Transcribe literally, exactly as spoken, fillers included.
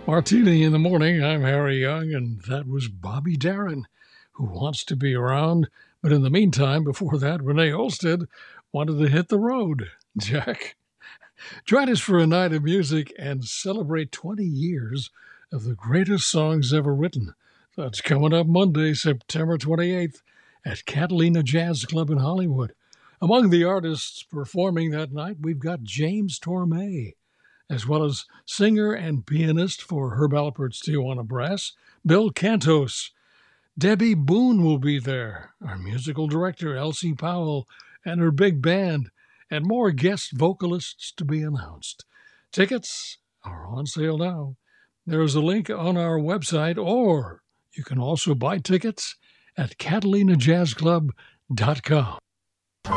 Martini in the morning. I'm Harry Young, and that was Bobby Darin, who wants to be around. But in the meantime, before that, Renee Olstead wanted to hit the road. Jack, join us for a night of music and celebrate twenty years of the greatest songs ever written. That's coming up Monday, September twenty-eighth at Catalina Jazz Club in Hollywood. Among the artists performing that night, we've got James Tormé, as well as singer and pianist for Herb Alpert's Tijuana Brass, Bill Cantos. Debbie Boone will be there, our musical director, Elsie Powell, and her big band, and more guest vocalists to be announced. Tickets are on sale now. There is a link on our website, or you can also buy tickets at catalina jazz club dot com.